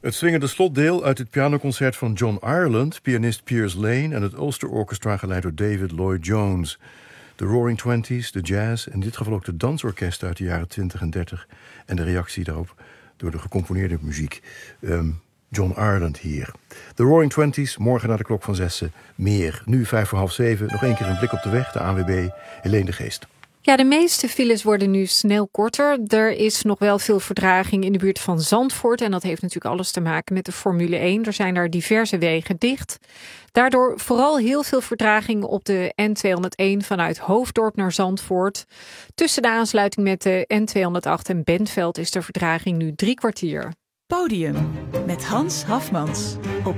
Het swingende slotdeel uit het pianoconcert van John Ireland, pianist Piers Lane en het Ulster Orchestra geleid door David Lloyd Jones. De Roaring Twenties, de jazz en in dit geval ook de dansorkesten uit de jaren 20 en 30 en de reactie daarop door de gecomponeerde muziek. John Ireland hier. De Roaring Twenties, morgen na de klok van 6 meer. Nu 6:55, nog één keer een blik op de weg, de ANWB, Helene de Geest. Ja, de meeste files worden nu snel korter. Er is nog wel veel vertraging in de buurt van Zandvoort. En dat heeft natuurlijk alles te maken met de Formule 1. Er zijn daar diverse wegen dicht. Daardoor vooral heel veel vertraging op de N201 vanuit Hoofddorp naar Zandvoort. Tussen de aansluiting met de N208 en Bentveld is de vertraging nu 3 kwartier. Podium met Hans Hafmans.